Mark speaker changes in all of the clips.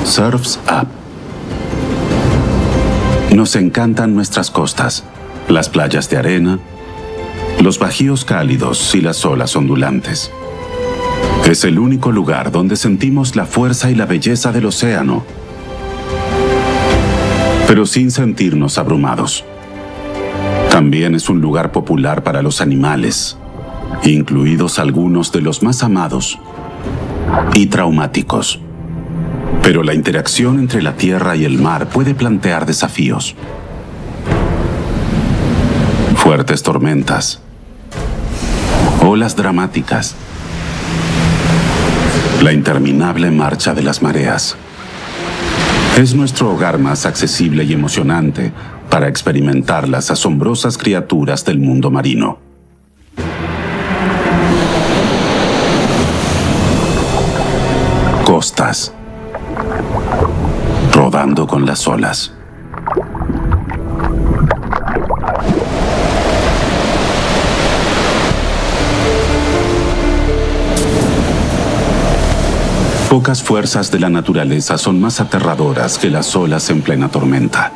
Speaker 1: Surf's Up. Nos encantan nuestras costas, las playas de arena, los bajíos cálidos y las olas ondulantes. Es el único lugar donde sentimos la fuerza y la belleza del océano, pero sin sentirnos abrumados. También es un lugar popular para los animales, incluidos algunos de los más amados y traumáticos. Pero la interacción entre la tierra y el mar puede plantear desafíos. Fuertes tormentas, olas dramáticas, la interminable marcha de las mareas. Es nuestro hogar más accesible y emocionante para experimentar las asombrosas criaturas del mundo marino. Costas, rodando con las olas. Pocas fuerzas de la naturaleza son más aterradoras que las olas en plena tormenta.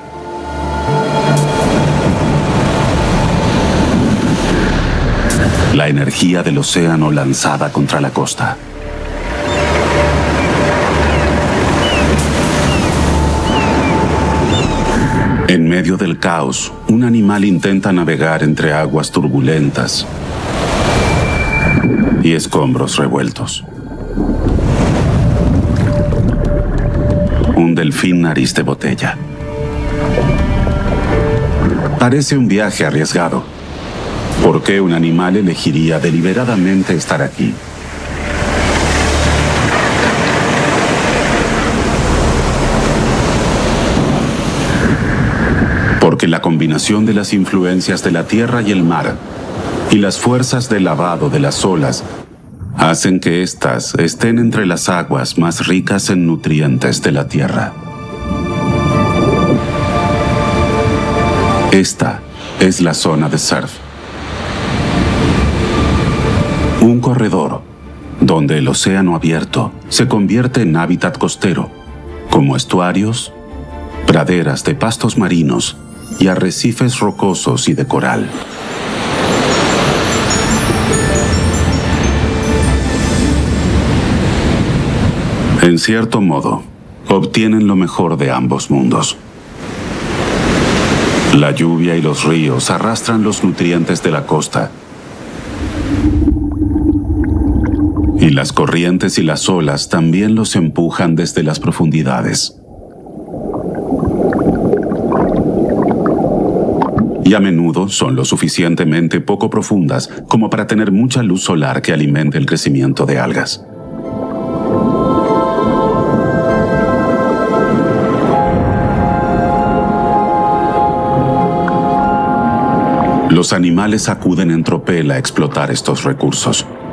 Speaker 1: La energía del océano lanzada contra la costa. En medio del caos, un animal intenta navegar entre aguas turbulentas y escombros revueltos. Un delfín nariz de botella. Parece un viaje arriesgado. ¿Por qué un animal elegiría deliberadamente estar aquí? Porque la combinación de las influencias de la tierra y el mar y las fuerzas de lavado de las olas hacen que éstas estén entre las aguas más ricas en nutrientes de la tierra. Esta es la zona de surf. Un corredor donde el océano abierto se convierte en hábitat costero, como estuarios, praderas de pastos marinos y arrecifes rocosos y de coral. En cierto modo, obtienen lo mejor de ambos mundos. La lluvia y los ríos arrastran los nutrientes de la costa, y las corrientes y las olas también los empujan desde las profundidades. Y a menudo son lo suficientemente poco profundas como para tener mucha luz solar que alimente el crecimiento de algas. Los animales acuden en tropel a explotar estos recursos.